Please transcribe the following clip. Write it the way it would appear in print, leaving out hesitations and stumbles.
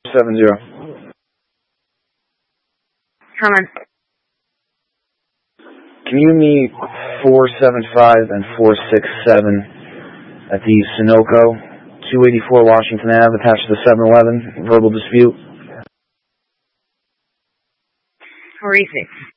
70. Come on. Can you meet 475 and 467 at the Sunoco, 284 Washington Ave, attached to the 7-Eleven? Verbal dispute. 46.